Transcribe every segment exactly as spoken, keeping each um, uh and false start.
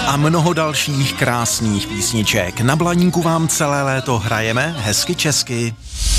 a mnoho dalších krásných písniček. Na Blaníku vám celé léto hrajeme hezky česky.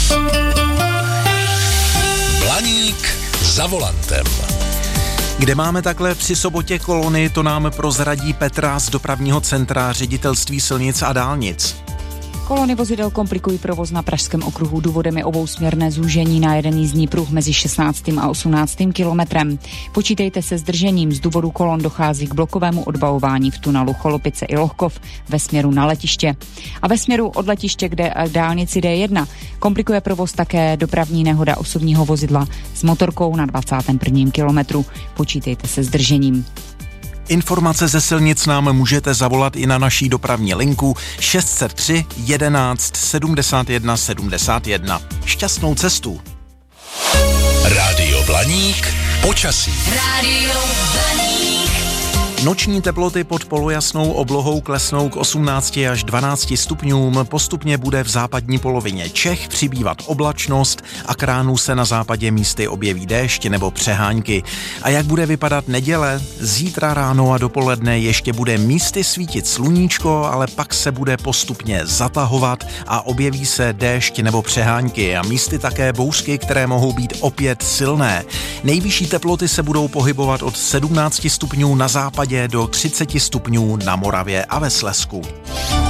Blaník za volantem. Kde máme takhle při sobotě kolony, to nám prozradí Petra z dopravního centra Ředitelství silnic a dálnic. Kolony vozidel komplikují provoz na Pražském okruhu. Důvodem je obousměrné zúžení na jeden jízdní pruh mezi šestnáctým a osmnáctým kilometrem. Počítejte se zdržením, z důvodu kolon dochází k blokovému odbavování v tunelu Cholopice i Lohkov ve směru na letiště. A ve směru od letiště, kde dálnici D jedna, komplikuje provoz také dopravní nehoda osobního vozidla s motorkou na dvacátém prvním kilometru. Počítejte se zdržením. Informace ze silnic nám můžete zavolat i na naší dopravní linku šest set tři jedenáct sedmdesát jedna sedmdesát jedna. Šťastnou cestu. Rádio Blaník počasí. Rádio Blaník. Noční teploty pod polojasnou oblohou klesnou k osmnácti až dvanácti stupňům, postupně bude v západní polovině Čech přibývat oblačnost a kránů se na západě místy objeví déšť nebo přehánky. A jak bude vypadat neděle? Zítra ráno a dopoledne ještě bude místy svítit sluníčko, ale pak se bude postupně zatahovat a objeví se déšť nebo přehánky a místy také bouřky, které mohou být opět silné. Nejvyšší teploty se budou pohybovat od sedmnácti stupňů na západě do třiceti stupňů na Moravě a ve Slezsku.